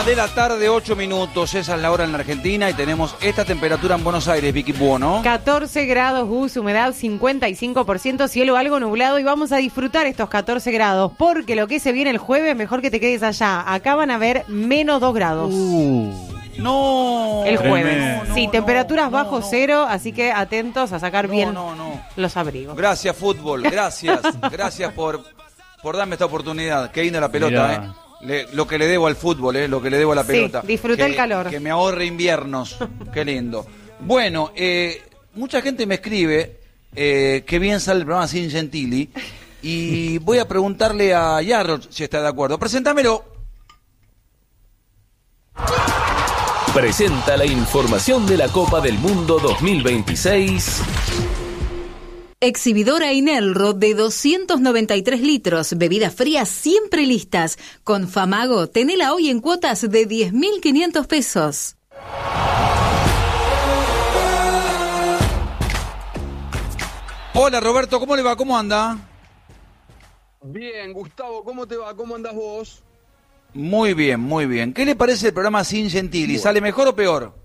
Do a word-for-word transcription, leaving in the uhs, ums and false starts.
de la tarde, ocho minutos, esa es la hora en la Argentina y tenemos esta temperatura en Buenos Aires, Vicky Buono. catorce grados, Gus, humedad cincuenta y cinco por ciento, cielo algo nublado y vamos a disfrutar estos catorce grados porque lo que se viene el jueves, mejor que te quedes allá. Acá van a haber menos dos grados. Uh, no. El jueves. Tremendo. Sí, No, temperaturas no, bajo no. cero, así que atentos a sacar No, bien no, no. los abrigos. Gracias, fútbol, gracias. Gracias por, por darme esta oportunidad. Qué linda la pelota, Mirá. ¿eh? Le- lo que le debo al fútbol, ¿eh? Lo que le debo a la Sí, pelota. disfruta Que- el calor. Que me ahorre inviernos. Qué lindo. Bueno, eh, mucha gente me escribe eh, que bien sale el programa sin Gentili. Y voy a preguntarle a Yarro si está de acuerdo. Preséntamelo. Presenta la información de la Copa del Mundo dos mil veintiséis. Exhibidora Inelro de doscientos noventa y tres litros, bebidas frías siempre listas. Con Famago, tenela hoy en cuotas de diez mil quinientos pesos. Hola Roberto, ¿cómo le va? ¿Cómo anda? Bien, Gustavo, ¿cómo te va? ¿Cómo andás vos? Muy bien, muy bien. ¿Qué le parece el programa sin Gentili? ¿Sale mejor o peor?